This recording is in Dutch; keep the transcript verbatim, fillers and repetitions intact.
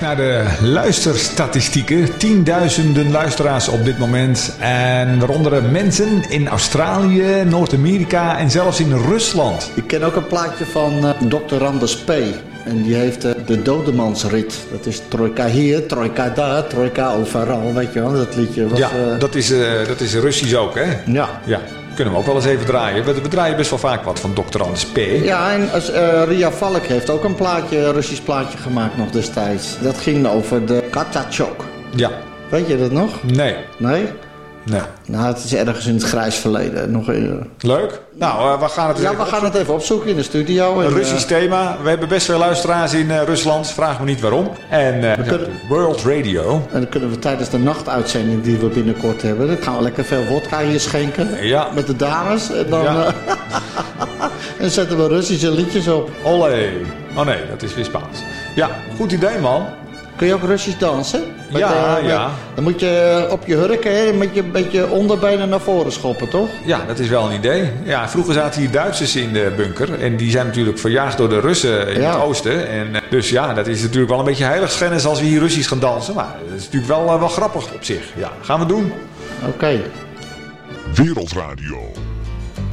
naar de luisterstatistieken. Tienduizenden luisteraars op dit moment. En waaronder mensen in Australië, Noord-Amerika en zelfs in Rusland. Ik ken ook een plaatje van uh, dokter Randers P. En die heeft uh, de Dodemansrit. Dat is trojka hier, trojka daar, trojka overal. Weet je wel, dat liedje was... Ja, uh... dat is, uh, dat is Russisch ook, hè? Ja. Ja. Kunnen we ook wel eens even draaien. We, we draaien best wel vaak wat van dokter Anders P. Ja, en uh, Ria Valk heeft ook een plaatje, een Russisch plaatje gemaakt nog destijds. Dat ging over de Katachok. Ja. Weet je dat nog? Nee. Nee? Nee. Nou, het is ergens in het grijs verleden. Nog, uh... Leuk. Nou, uh, we gaan het Ja, we gaan opzoeken. het even opzoeken in de studio. Een en, Russisch uh... thema. We hebben best veel luisteraars in uh, Rusland. Vraag me niet waarom. En uh, we kunnen... World Radio. En dan kunnen we tijdens de nachtuitzending die we binnenkort hebben... dan gaan we lekker veel vodka hier schenken. Ja. Met de dames. En dan ja. uh... en zetten we Russische liedjes op. Olé. Oh nee, dat is weer Spaans. Ja, goed idee, man. Kun je ook Russisch dansen? Met, ja, uh, ja. Dan moet je op je hurken, hè, moet je een beetje onderbenen naar voren schoppen, toch? Ja, dat is wel een idee. Ja, vroeger zaten hier Duitsers in de bunker. En die zijn natuurlijk verjaagd door de Russen in ja. het oosten. En dus ja, dat is natuurlijk wel een beetje heiligschennis als we hier Russisch gaan dansen. Maar dat is natuurlijk wel, uh, wel grappig op zich. Ja, gaan we doen. Oké. Okay. Wereldradio.